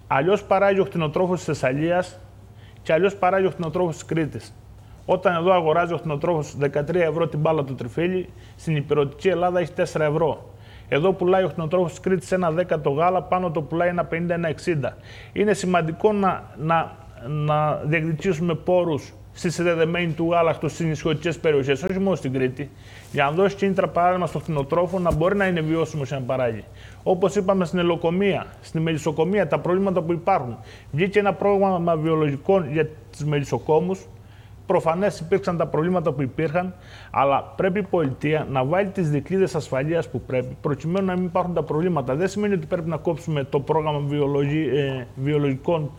Αλλιώς παράγει ο κτηνοτρόφος της Θεσσαλίας και αλλιώς παράγει ο κτηνοτρόφος της Κρήτης. Όταν εδώ αγοράζει ο κτηνοτρόφος 13 ευρώ την μπάλα του τριφύλι, στην υπηρετική Ελλάδα έχει 4 ευρώ. Εδώ πουλάει ο κτηνοτρόφος της Κρήτης ένα 10 το γάλα, πάνω το πουλάει ένα 50, ένα 60. Είναι σημαντικό να διεκδικήσουμε πόρους στη συνδεδεμένη του γάλακτος στις νησιωτικές περιοχές, όχι μόνο στην Κρήτη, για να δώσει κίνητρα παράδειγμα στον κτηνοτρόφο να μπορεί να είναι βιώσιμος και να παράγει. Όπως είπαμε στην ελοκομεία, στη μελισσοκομεία, τα προβλήματα που υπάρχουν. Βγήκε ένα πρόγραμμα βιολογικών για τους μελισσοκόμους. Προφανές υπήρξαν τα προβλήματα που υπήρχαν, αλλά πρέπει η πολιτεία να βάλει τις δικλείδες ασφαλείας που πρέπει, προκειμένου να μην υπάρχουν τα προβλήματα. Δεν σημαίνει ότι πρέπει να κόψουμε το πρόγραμμα βιολογικών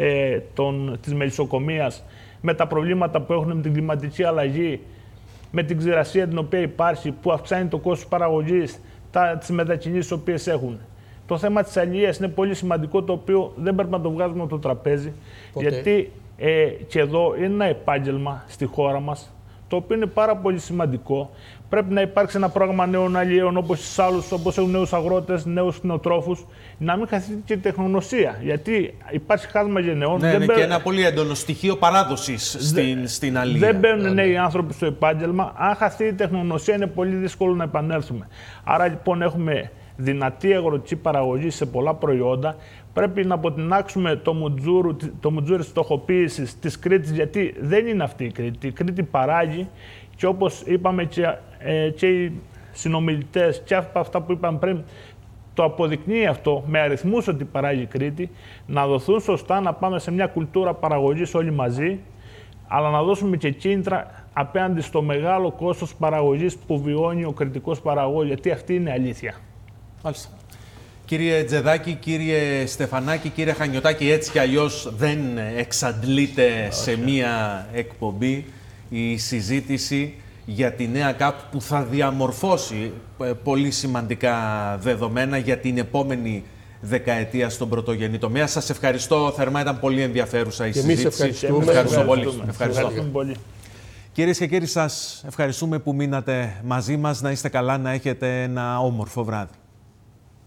της μελισσοκομείας με τα προβλήματα που έχουν με την κλιματική αλλαγή, με την ξηρασία την οποία υπάρχει, που αυξάνει το κόστος παραγωγής, τις μετακινήσεις τις οποίες έχουν. Το θέμα της αλληλείας είναι πολύ σημαντικό, το οποίο δεν πρέπει να το βγάζουμε από το τραπέζι, γιατί και εδώ είναι ένα επάγγελμα στη χώρα μας, το οποίο είναι πάρα πολύ σημαντικό. Πρέπει να υπάρξει ένα πρόγραμμα νέων αλλιέων όπως στις άλλους, όπως έχουν νέους αγρότες, νέους κτηνοτρόφους, να μην χαθεί και η τεχνογνωσία. Γιατί υπάρχει χάσμα γενεών. Ναι, είναι και ένα πολύ έντονο στοιχείο παράδοσης στην αλληλεία. Δεν μπαίνουν νέοι άνθρωποι στο επάγγελμα. Αν χαθεί η τεχνογνωσία, είναι πολύ δύσκολο να επανέλθουμε. Άρα λοιπόν έχουμε δυνατή αγροτική παραγωγή σε πολλά προϊόντα. Πρέπει να αποτινάξουμε το μουτζούρι της στοχοποίησης της Κρήτης, γιατί δεν είναι αυτή η Κρήτη. Η Κρήτη παράγει και όπως είπαμε και οι συνομιλητές και αυτά που είπαμε πριν, το αποδεικνύει αυτό με αριθμούς ότι παράγει η Κρήτη, να δοθούν σωστά, να πάμε σε μια κουλτούρα παραγωγής όλοι μαζί, αλλά να δώσουμε και κίνητρα απέναντι στο μεγάλο κόστος παραγωγής που βιώνει ο κρητικός παραγωγός, γιατί αυτή είναι αλήθεια. Μάλιστα. Κύριε Τζεδάκη, κύριε Στεφανάκη, κύριε Χανιωτάκη, έτσι κι αλλιώς δεν εξαντλείται σε μία εκπομπή η συζήτηση για τη νέα ΚΑΠ που θα διαμορφώσει πολύ σημαντικά δεδομένα για την επόμενη δεκαετία στον πρωτογενή τομέα. Σας ευχαριστώ θερμά, ήταν πολύ ενδιαφέρουσα η συζήτηση. Ευχαριστώ πολύ. Ευχαριστούμε πολύ. Κυρίες και κύριοι, σας ευχαριστούμε που μείνατε μαζί μας. Να είστε καλά, να έχετε ένα όμορφο βράδυ.